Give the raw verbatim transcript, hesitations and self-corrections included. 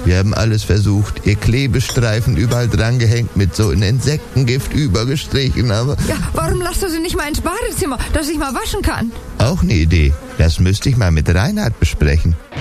Wir haben alles versucht, ihr Klebestreifen überall dran gehängt, mit so einem Insektengift übergestrichen, aber... Ja, warum lässt du sie nicht mal ins Badezimmer, dass ich mal waschen kann? Auch eine Idee. Das müsste ich mal mit Reinhard besprechen.